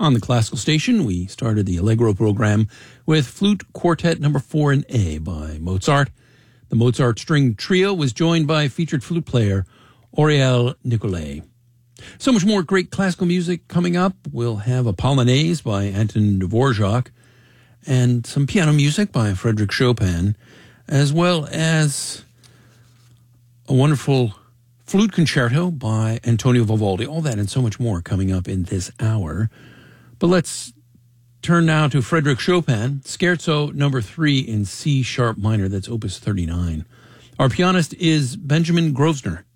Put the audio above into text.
On the classical station, we started the Allegro program with Flute Quartet number 4 in A by Mozart. The Mozart String Trio was joined by featured flute player Auriel Nicolai. So much more great classical music coming up. We'll have a Polonaise by Anton Dvorak and some piano music by Frédéric Chopin, as well as a wonderful flute concerto by Antonio Vivaldi. All that and so much more coming up in this hour. But let's turn now to Frédéric Chopin, Scherzo number 3 in C sharp minor. That's opus 39. Our pianist is Benjamin Grosvenor.